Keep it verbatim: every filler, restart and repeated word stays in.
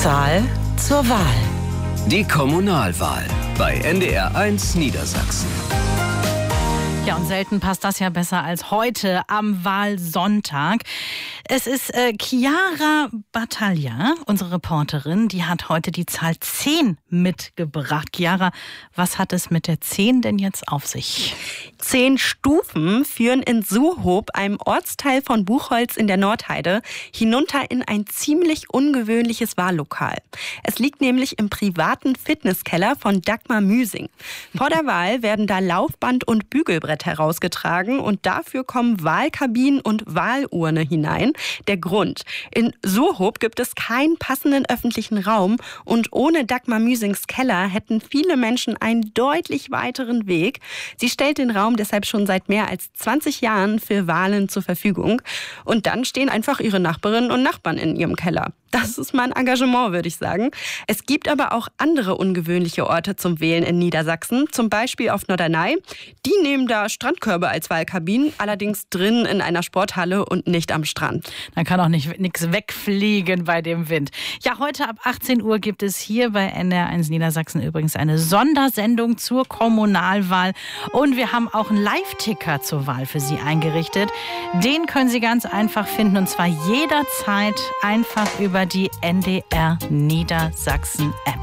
Zahl zur Wahl. Die Kommunalwahl bei N D R eins Niedersachsen. Ja, und selten passt das ja besser als heute am Wahlsonntag. Es ist äh, Chiara Battaglia, unsere Reporterin, die hat heute die Zahl zehn mitgebracht. Chiara, was hat es mit der zehn denn jetzt auf sich? Zehn Stufen führen in Suhob, einem Ortsteil von Buchholz in der Nordheide, hinunter in ein ziemlich ungewöhnliches Wahllokal. Es liegt nämlich im privaten Fitnesskeller von Dagmar Müsing. Vor der Wahl werden da Laufband und Bügelbrett herausgetragen und dafür kommen Wahlkabinen und Wahlurne hinein. Der Grund: In Suhob gibt es keinen passenden öffentlichen Raum und ohne Dagmar Müsings Keller hätten viele Menschen einen deutlich weiteren Weg. Sie stellt den Raum deshalb schon seit mehr als zwanzig Jahren für Wahlen zur Verfügung. Und dann stehen einfach ihre Nachbarinnen und Nachbarn in ihrem Keller. Das ist mein Engagement, würde ich sagen. Es gibt aber auch andere ungewöhnliche Orte zum Wählen in Niedersachsen, zum Beispiel auf Norderney. Die nehmen da Strandkörbe als Wahlkabinen, allerdings drin in einer Sporthalle und nicht am Strand. Da kann auch nicht nichts wegfliegen bei dem Wind. Ja, heute ab achtzehn Uhr gibt es hier bei N D R eins Niedersachsen übrigens eine Sondersendung zur Kommunalwahl. Und wir haben auch einen Live-Ticker zur Wahl für Sie eingerichtet. Den können Sie ganz einfach finden, und zwar jederzeit einfach über die N D R Niedersachsen App.